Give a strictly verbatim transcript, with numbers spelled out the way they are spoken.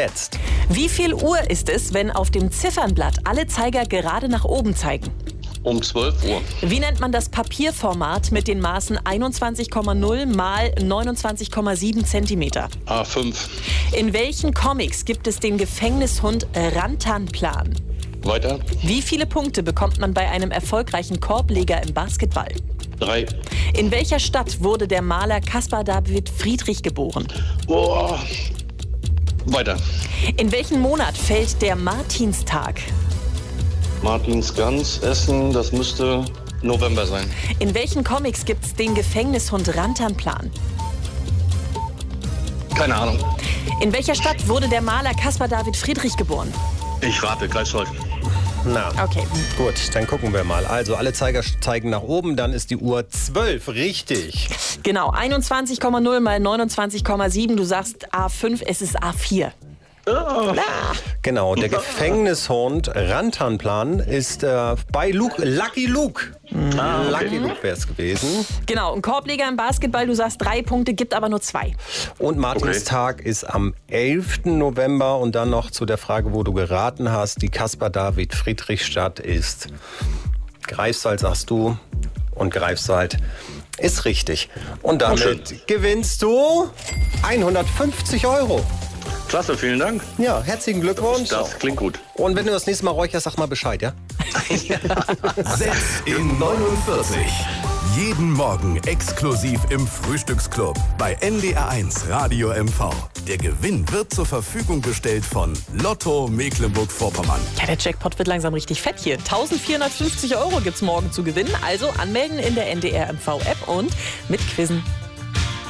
jetzt. Wie viel Uhr ist es, wenn auf dem Ziffernblatt alle Zeiger gerade nach oben zeigen? Um zwölf Uhr. Wie nennt man das Papierformat mit den Maßen einundzwanzig Komma null mal neunundzwanzig Komma sieben Zentimeter? A fünf. In welchen Comics gibt es den Gefängnishund Rantanplan? Weiter. Wie viele Punkte bekommt man bei einem erfolgreichen Korbleger im Basketball? Drei. In welcher Stadt wurde der Maler Caspar David Friedrich geboren? Boah. Weiter. In welchen Monat fällt der Martinstag? Martinsgans, Essen, das müsste November sein. In welchen Comics gibt es den Gefängnishund Rantanplan? Keine Ahnung. In welcher Stadt wurde der Maler Caspar David Friedrich geboren? Ich rate, Greifswald. Na, Okay. gut, dann gucken wir mal. Also alle Zeiger zeigen nach oben, dann ist die Uhr zwölf, richtig. Genau, einundzwanzig Komma null mal neunundzwanzig Komma sieben. Du sagst A fünf, es ist A vier. Genau, der Gefängnishund Rantanplan ist äh, bei Luke, Lucky Luke. Ah, okay. Lucky Luke wäre es gewesen. Genau, ein Korbleger im Basketball, du sagst drei Punkte, gibt aber nur zwei. Und Martinstag ist am elften November. Und dann noch zu der Frage, wo du geraten hast. Die Caspar David Friedrich Stadt ist Greifswald, sagst du. Und Greifswald ist richtig. Und damit Oh, gewinnst du hundertfünfzig Euro. Klasse, vielen Dank. Ja, herzlichen Glückwunsch. Das klingt gut. Und wenn du das nächste Mal räucherst, sag mal Bescheid, ja? sechs in neunundvierzig. Jeden Morgen exklusiv im Frühstücksclub bei N D R eins Radio M V. Der Gewinn wird zur Verfügung gestellt von Lotto Mecklenburg-Vorpommern. Ja, der Jackpot wird langsam richtig fett hier. eintausendvierhundertfünfzig Euro gibt's morgen zu gewinnen. Also anmelden in der N D R M V App und mit Quizzen.